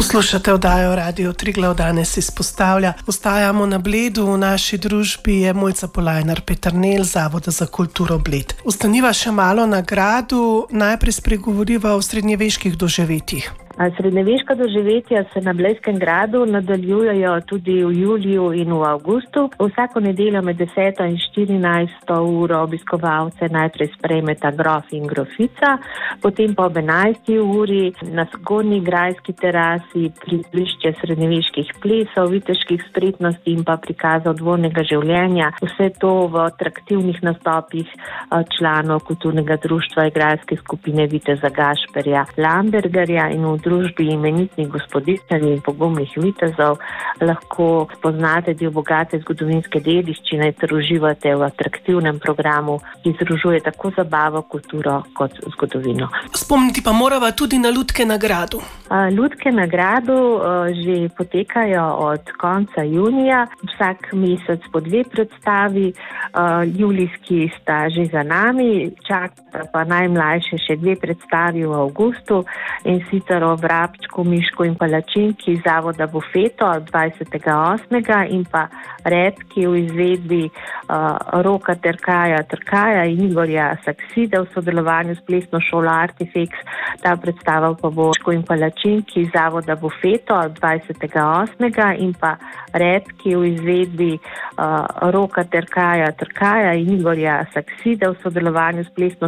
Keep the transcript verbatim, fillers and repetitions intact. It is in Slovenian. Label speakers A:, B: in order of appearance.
A: Poslušate oddajo Radio Triglav, danes izpostavlja. Ostajamo na Bledu, v naši družbi je Mojca Polajnar Peternelj, Zavoda za kulturo Bled. Ostaniva še malo na gradu, najprej spregovoriva o srednjeveških doživetjih.
B: Srednjeveška doživetja se na Bledskem gradu nadaljujejo tudi v juliju in v avgustu. Vsako nedeljo med deseto in štirinajsto uro obiskovalce najprej sprejmeta grof in grofica, potem pa ob enajsti uri na zgornji grajski terasi prizorišče srednjeveških plesov, viteških spretnosti in pa prikazov dvornega življenja. Vse to v atraktivnih nastopih članov kulturnega društva igralske skupine Viteza Gašperja Lambergerja in v družbi imenitnih gospodinjstev in pogumnih vitezov lahko spoznate del bogate zgodovinske dediščine ter uživate v atraktivnem programu, ki združuje tako zabavo, kulturo kot zgodovino.
A: Spomniti pa morava tudi na Lutke na gradu.
B: Lutke na gradu že potekajo od konca junija, vsak mesec po dve predstavi, julijski sta že za nami, čakata pa najmlajše še dve predstavi v avgustu, in sicer o Vrabčku, Mišku in Palačinki Zavoda Bufeto dvajsetega osmega in pa Repki v izvedbi uh, Roka Terkaja Terkaja in Igorja Saksida v sodelovanju s plesno šolo Artifex. Ta predstava pa bo Mišku in Palačinki Zavoda Bufeto dvajsetega osmega in pa Repki v izvedbi uh, Roka Terkaja Terkaja in Igorja Saksida v sodelovanju s plesno